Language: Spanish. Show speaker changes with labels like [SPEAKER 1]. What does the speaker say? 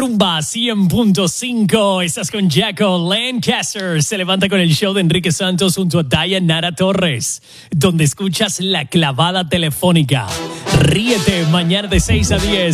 [SPEAKER 1] Rumba 100.5. Estás con Jaco Lancaster. Se levanta con el show de Enrique Santos junto a Dayanara Torres, donde escuchas La Clavada Telefónica. Ríete mañana de 6 a 10